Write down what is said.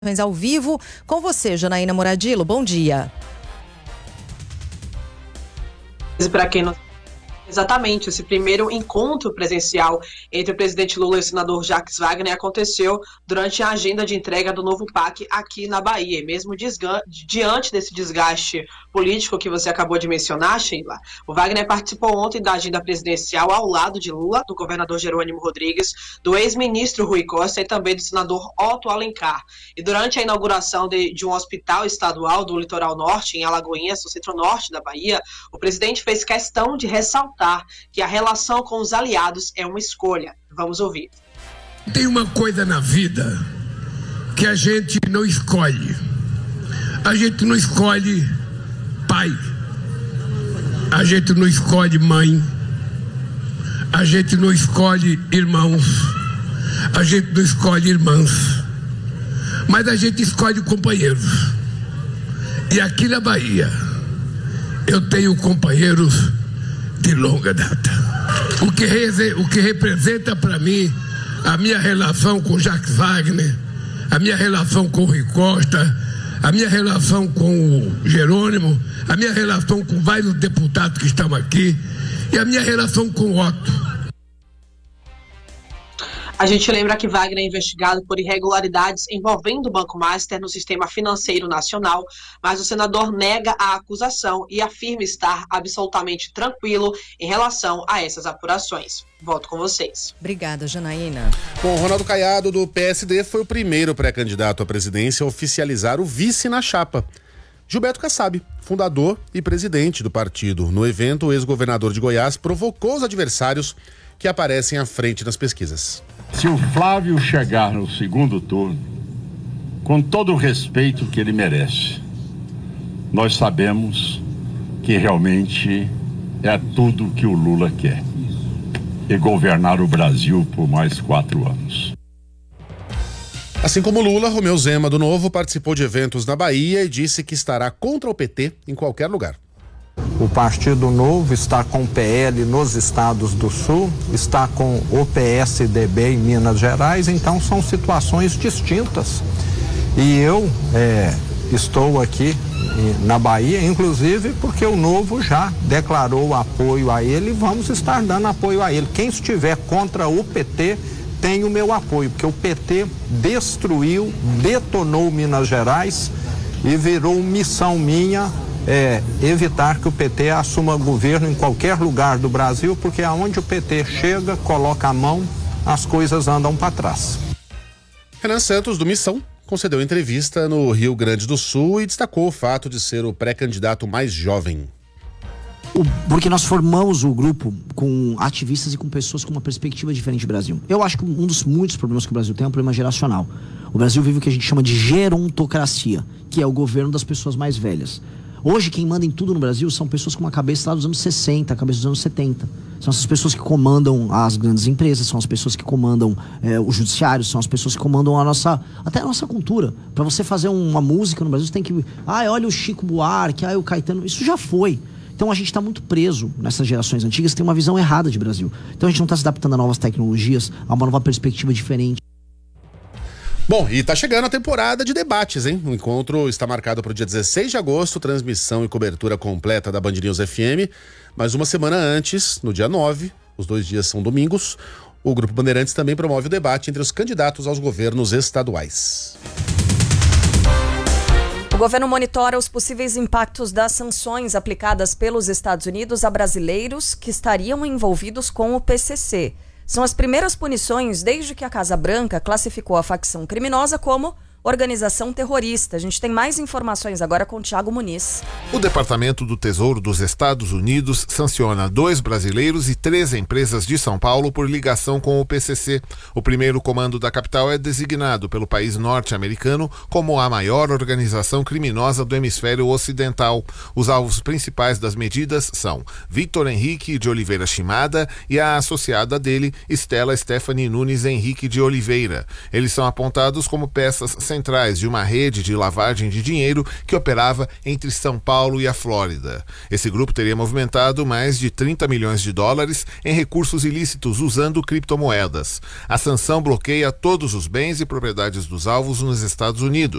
Ao vivo com você, Janaína Muradilo. Bom dia. Para quem não... Exatamente, esse primeiro encontro presencial entre o presidente Lula e o senador Jacques Wagner aconteceu durante a agenda de entrega do novo PAC aqui na Bahia. E mesmo diante desse desgaste político que você acabou de mencionar, Sheila, o Wagner participou ontem da agenda presidencial ao lado de Lula, do governador Jerônimo Rodrigues, do ex-ministro Rui Costa e também do senador Otto Alencar. E durante a inauguração de um hospital estadual do Litoral Norte, em Alagoinhas, no centro-norte da Bahia, o presidente fez questão de ressaltar que a relação com os aliados é uma escolha. Vamos ouvir. Tem uma coisa na vida que a gente não escolhe. A gente não escolhe pai. A gente não escolhe mãe. A gente não escolhe irmãos. A gente não escolhe irmãs. Mas a gente escolhe companheiros. E aqui na Bahia eu tenho companheiros de longa data. O que representa para mim a minha relação com Jacques Wagner, a minha relação com o Rui Costa, a minha relação com o Jerônimo, a minha relação com vários deputados que estão aqui e a minha relação com o Otto. A gente lembra que Wagner é investigado por irregularidades envolvendo o Banco Master no sistema financeiro nacional, mas o senador nega a acusação e afirma estar absolutamente tranquilo em relação a essas apurações. Volto com vocês. Obrigada, Janaína. Bom, Ronaldo Caiado, do PSD, foi o primeiro pré-candidato à presidência a oficializar o vice na chapa. Gilberto Kassab, fundador e presidente do partido. No evento, o ex-governador de Goiás provocou os adversários que aparecem à frente nas pesquisas. Se o Flávio chegar no segundo turno, com todo o respeito que ele merece, nós sabemos que realmente é tudo que o Lula quer. E governar o Brasil por mais 4 anos. Assim como Lula, Romeu Zema, do Novo, participou de eventos na Bahia e disse que estará contra o PT em qualquer lugar. O Partido Novo está com o PL nos estados do Sul, está com o PSDB em Minas Gerais, então são situações distintas. E eu estou aqui na Bahia, inclusive porque o Novo já declarou apoio a ele e vamos estar dando apoio a ele. Quem estiver contra o PT tem o meu apoio, porque o PT destruiu, detonou Minas Gerais e virou missão minha evitar que o PT assuma governo em qualquer lugar do Brasil, porque aonde o PT chega, coloca a mão, as coisas andam para trás. Renan Santos, do Missão, concedeu entrevista no Rio Grande do Sul e destacou o fato de ser o pré-candidato mais jovem. Porque nós formamos o grupo com ativistas e com pessoas com uma perspectiva diferente do Brasil. Eu acho que um dos muitos problemas que o Brasil tem é um problema geracional. O Brasil vive o que a gente chama de gerontocracia, que é o governo das pessoas mais velhas. Hoje quem manda em tudo no Brasil são pessoas com uma cabeça lá dos anos 60, cabeça dos anos 70. São essas pessoas que comandam as grandes empresas, são as pessoas que comandam o judiciário, são as pessoas que comandam até a nossa cultura. Para você fazer uma música no Brasil, você tem que... olha o Chico Buarque, o Caetano... Isso já foi. Então a gente está muito preso nessas gerações antigas, tem uma visão errada de Brasil. Então a gente não está se adaptando a novas tecnologias, a uma nova perspectiva diferente. Bom, e tá chegando a temporada de debates, hein? O encontro está marcado para o dia 16 de agosto, transmissão e cobertura completa da Band News FM. Mas uma semana antes, no dia 9, os 2 dias são domingos, o Grupo Bandeirantes também promove o debate entre os candidatos aos governos estaduais. O governo monitora os possíveis impactos das sanções aplicadas pelos Estados Unidos a brasileiros que estariam envolvidos com o PCC. São as primeiras punições desde que a Casa Branca classificou a facção criminosa como organização terrorista. A gente tem mais informações agora com Thiago Muniz. O Departamento do Tesouro dos Estados Unidos sanciona 2 brasileiros e 3 empresas de São Paulo por ligação com o PCC. O primeiro comando da capital é designado pelo país norte-americano como a maior organização criminosa do hemisfério ocidental. Os alvos principais das medidas são Victor Henrique de Oliveira Shimada e a associada dele, Stella Stephanie Nunes Henrique de Oliveira. Eles são apontados como peças centrais de uma rede de lavagem de dinheiro que operava entre São Paulo e a Flórida. Esse grupo teria movimentado mais de 30 milhões de dólares em recursos ilícitos usando criptomoedas. A sanção bloqueia todos os bens e propriedades dos alvos nos Estados Unidos.